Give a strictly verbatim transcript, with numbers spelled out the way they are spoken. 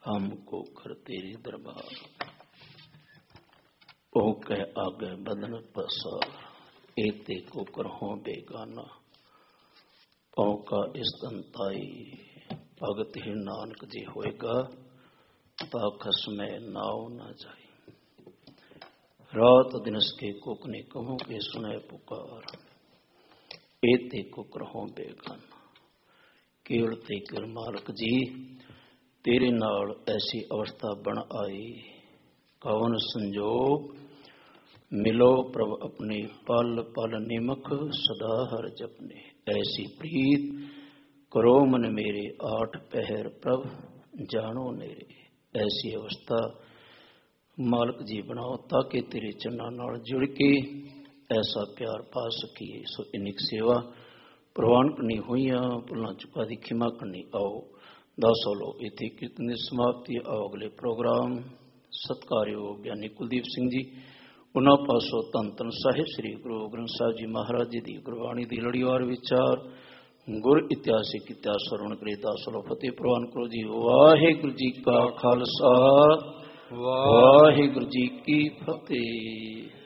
हमको कर तेरे दरबार, ओ कह आगे बदन पसार, एते को करहों बेगाना, औ का इस्तंताई भगत ही नानक जी होएगा, ताखस में नाव न जाई। रात दिन के कुकने कहूँ के सुने पुकार, एते को करहों बेगाना। केवल ते कर मालक जी तेरे नाल ऐसी अवस्था बन आई, कौन संजोग मिलो प्रभ अपने, पल पल निमख सदा हर जपने। ऐसी प्रीत करो मन मेरे, आठ पहर प्रभ जानो नेरे। ऐसी अवस्था मालक जी बनाओ ताकि तेरे चन्ना नाल जुड़ के ऐसा प्यार पा सकीए। सो इनिक सेवा प्रवान करनी हुई, भुलना चुका दी खिमा करनी। आओ दस लो इतनी कीर्तन की समाप्ति। आओ अगले प्रोग्राम सत्कारयोग ज्ञानी कुलदीप सिंह जी, उन्होंने पासों धन धन साहिब श्री गुरु ग्रंथ साहिब जी महाराज जी की गुरबाणी की लड़ीवार विचार गुर इतिहासिक इतिहास श्रवण करे। दस लो फतेह प्रवान करो जी। वाहिगुरु जी का खालसा, वाहिगुरु जी की फतेह।